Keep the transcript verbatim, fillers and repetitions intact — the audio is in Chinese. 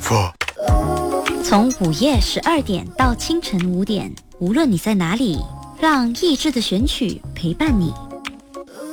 刻。 从午夜十二点到清晨五点，无论你在哪里，让意志的选曲陪伴你。